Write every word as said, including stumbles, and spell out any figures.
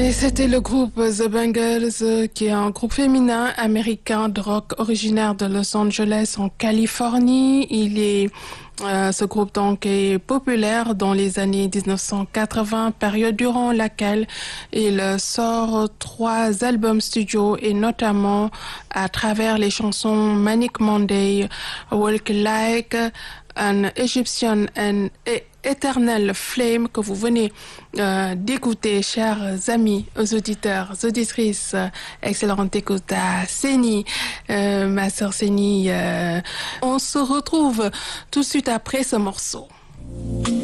Et c'était le groupe The Bangles, qui est un groupe féminin américain de rock originaire de Los Angeles en Californie. Il est Euh, ce groupe donc est populaire dans les années dix-neuf cent quatre-vingts, période durant laquelle il sort trois albums studio et notamment à travers les chansons Manic Monday, Walk Like an Egyptian and Eternal Flame que vous venez euh, d'écouter, chers amis, aux auditeurs, auditrices. Excellente écoute à Séni, euh, ma sœur Séni. Euh, on se retrouve tout de suite après ce morceau.